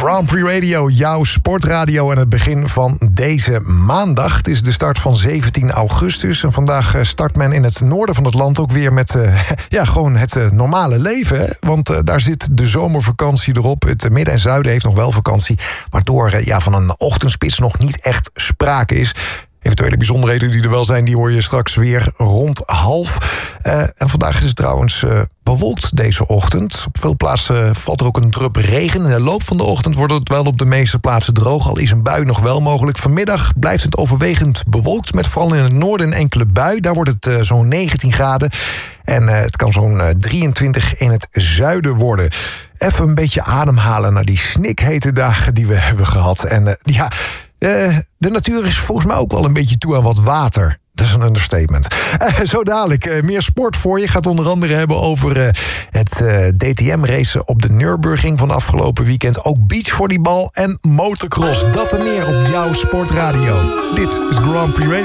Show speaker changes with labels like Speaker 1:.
Speaker 1: Grand Prix Radio, jouw sportradio en het begin van deze maandag. Het is de start van 17 augustus en vandaag start men in het noorden van het land ook weer met gewoon het normale leven. Hè? Want daar zit de zomervakantie erop. Het midden en zuiden heeft nog wel vakantie, waardoor van een ochtendspits nog niet echt sprake is. Eventuele bijzonderheden die er wel zijn, die hoor je straks weer rond 12:30. En vandaag is het trouwens bewolkt deze ochtend. Op veel plaatsen valt er ook een drup regen. In de loop van de ochtend wordt het wel op de meeste plaatsen droog. Al is een bui nog wel mogelijk. Vanmiddag blijft het overwegend bewolkt, met vooral in het noorden een enkele bui. Daar wordt het zo'n 19 graden. En het kan zo'n 23 in het zuiden worden. Even een beetje ademhalen naar die snikhete dagen die we hebben gehad. En de natuur is volgens mij ook wel een beetje toe aan wat water. Dat is een understatement. Zo dadelijk meer sport voor je. Gaat onder andere hebben over het DTM-racen op de Nürburgring van afgelopen weekend. Ook beachvolleybal en motocross. Dat en meer op jouw sportradio. Dit is Grand Prix Radio.